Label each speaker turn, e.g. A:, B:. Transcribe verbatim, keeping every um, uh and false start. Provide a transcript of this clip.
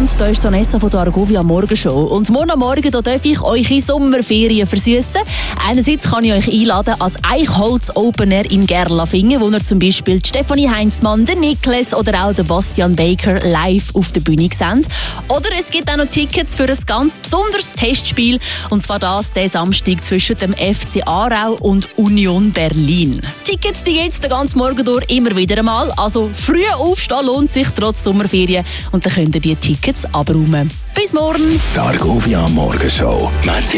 A: da ist Vanessa von der Argovia Morgenshow. Und morgen am Morgen da darf ich euch in Sommerferien versüssen. Einerseits kann ich euch einladen als Eichholz Open Air in Gerlafingen, wo ihr zum Beispiel Stefanie Heinzmann, den Niklas oder auch den Bastian Baker live auf der Bühne seht. Oder es gibt auch noch Tickets für ein ganz besonderes Testspiel. Und zwar das den Samstag zwischen dem F C Aarau und Union Berlin. Tickets die gibt es den ganzen Morgen durch immer wieder einmal. Also früh aufstehen lohnt sich trotz Sommerferien. Und dann könnt ihr die Tickets abräumen. Bis morgen!
B: Die Argovia Morgenshow.